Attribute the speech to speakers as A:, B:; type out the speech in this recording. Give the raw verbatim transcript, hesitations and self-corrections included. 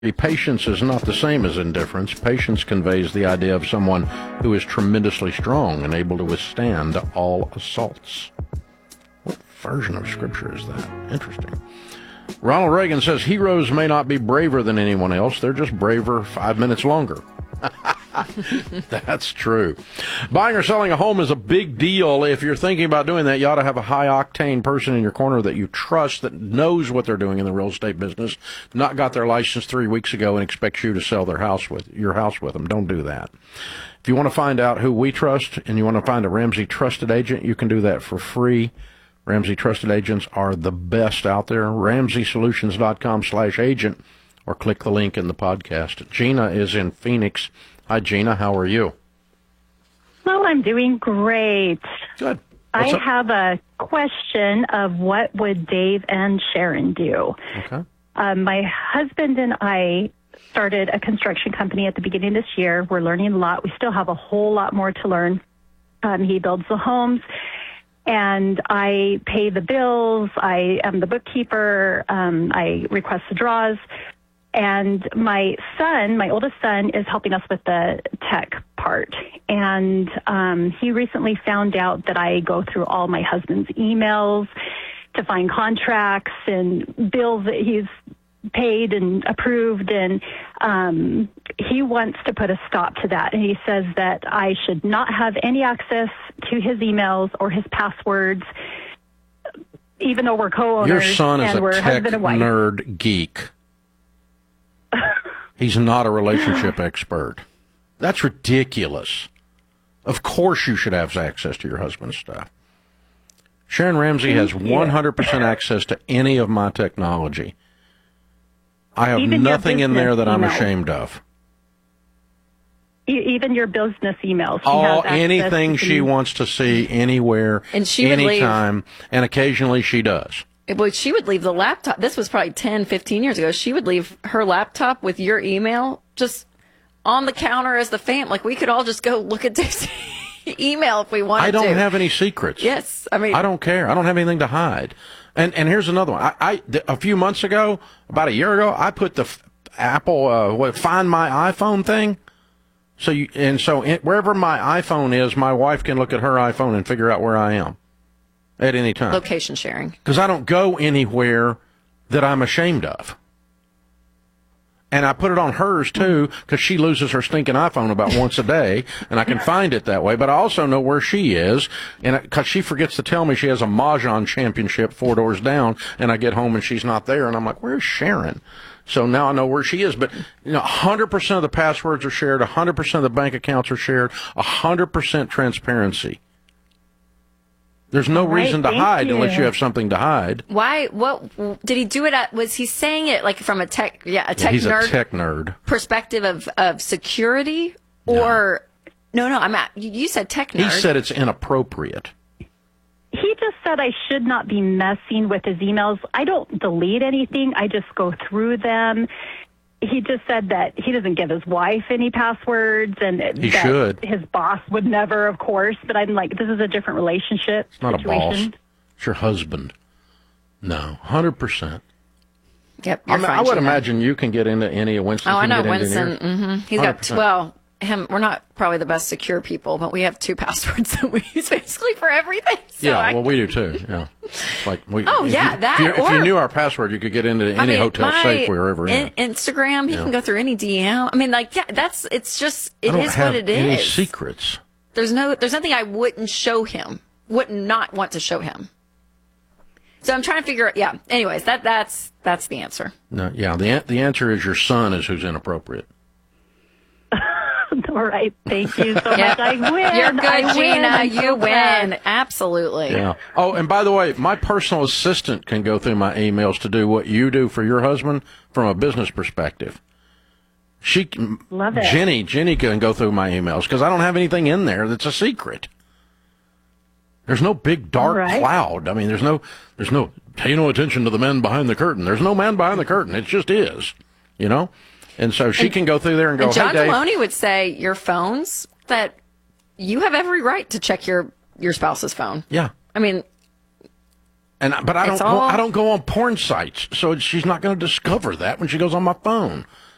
A: Patience is not the same as indifference. Patience conveys the idea of someone who is tremendously strong and able to withstand all assaults. What version of Scripture is that? Interesting. Ronald Reagan says heroes may not be braver than anyone else. They're just braver five minutes longer. That's true. Buying or selling a home is a big deal. If you're thinking about doing that, you ought to have a high-octane person in your corner that you trust, that knows what they're doing in the real estate business, not got their license three weeks ago and expects you to sell their house with your house with them. Don't do that. If you want to find out who we trust and you want to find a Ramsey Trusted Agent, you can do that for free. Ramsey Trusted Agents are the best out there. Ramsey Solutions dot com slash agent, or click the link in the podcast. Gina is in Phoenix. Hi, Gina. How are you?
B: Well, I'm doing great.
A: Good.
B: What's
A: I
B: up? have a question of what would Dave and Sharon do?
A: Okay.
B: Um, my husband and I started a construction company at the beginning of this year. We're learning a lot. We still have a whole lot more to learn. Um, he builds the homes, and I pay the bills. I am the bookkeeper. Um, I request the draws. And my son, my oldest son, is helping us with the tech part. And um, he recently found out that I go through all my husband's emails to find contracts and bills that he's paid and approved. And um, he wants to put a stop to that. And he says that I should not have any access to his emails or his passwords, even though we're co-owners.
A: Your son is
B: and
A: a
B: we're
A: tech
B: husband and wife.
A: nerd geek. He's not a relationship expert. That's ridiculous. Of course you should have access to your husband's stuff. Sharon Ramsey has one hundred percent access to any of my technology. I have
B: Even your
A: nothing in there that I'm
B: business
A: ashamed of.
B: E- Even your business emails. She
A: All
B: has access
A: anything
B: to.
A: she wants to see, anywhere,
C: And she would leave-
A: anytime, and occasionally she does.
C: Well, she would leave the laptop. This was probably ten, fifteen years ago. She would leave her laptop with your email just on the counter as the fam. Like, we could all just go look at Dave's email if we wanted to.
A: I don't
C: to.
A: have any secrets.
C: Yes. I mean,
A: I don't care. I don't have anything to hide. And and here's another one. I, I th- a few months ago, about a year ago, I put the f- Apple uh, what Find My iPhone thing. So you and so in, wherever my iPhone is, my wife can look at her iPhone and figure out where I am at any time.
C: location sharing.
A: Because I don't go anywhere that I'm ashamed of. And I put it on hers, too, because she loses her stinking iPhone about once a day, and I can find it that way. But I also know where she is, and because she forgets to tell me she has a Mahjong championship four doors down, and I get home and she's not there, and I'm like, where's Sharon? So now I know where she is. But, you know, one hundred percent of the passwords are shared, one hundred percent of the bank accounts are shared, one hundred percent transparency. There's no
B: right,
A: reason to
B: thank
A: hide
B: you.
A: unless you have something to hide.
C: Why? What did he do it at? Was he saying it like from a tech, yeah, a tech
A: He's
C: nerd
A: a tech nerd.
C: perspective of, of security? Or, no, no, I'm at, you said tech nerd.
A: He said it's inappropriate.
B: He just said I should not be messing with his emails. I don't delete anything. I just go through them. He just said that he doesn't give his wife any passwords, and
A: He
B: that
A: should.
B: his boss would never, of course. But I'm like, this is a different relationship
A: It's not
B: situation.
A: a boss. It's your husband. No, one hundred percent.
C: Yep,
A: I,
C: you're
A: mean,
C: fine,
A: I would
C: Gina.
A: imagine you can get into any of Winston.
C: Oh, I
A: can
C: know
A: get into
C: Winston.
A: yours.
C: hmm He's
A: one hundred
C: got
A: percent.
C: well, him. We're not probably the best secure people, but we have two passwords that we use basically for everything. So
A: Yeah,
C: I,
A: well, we do too. Yeah, It's like we.
C: Oh,
A: if
C: yeah,
A: you,
C: that,
A: If you, if
C: or-
A: you knew our password, you could get into any
C: I mean,
A: hotel
C: my
A: safe we were ever in.
C: in- Instagram, he
A: Yeah.
C: can go through any D M. I mean, like, yeah, that's it's just it
A: I don't
C: is
A: have
C: what it
A: any
C: is.
A: secrets.
C: There's no, there's nothing I wouldn't show him, would not want to show him. So I'm trying to figure out. Yeah. Anyways, that that's that's the answer.
A: No, yeah. The an- the answer is your son is who's inappropriate.
B: All right. Thank you so
C: Yeah.
B: much. I win.
C: You're good,
B: I win.
C: Gina.
B: I'm
C: You
B: so glad.
C: win. Absolutely.
A: Yeah. Oh, and by the way, my personal assistant can go through my emails to do what you do for your husband from a business perspective. She, can-
B: Love it.
A: Jenny, Jenny can go through my emails because I don't have anything in there that's a secret. There's no big dark
B: All right.
A: cloud. I mean, there's no, there's no, pay no attention to the men behind the curtain. There's no man behind the curtain. It just is, you know? And so she can go through there and go,
C: And John
A: hey, Dave.
C: Deloney would say your phones that you have every right to check your your spouse's phone.
A: Yeah.
C: I mean,
A: And but I don't
C: It's
A: go,
C: all-
A: I don't go on porn sites, so she's not going to discover that when she goes on my phone.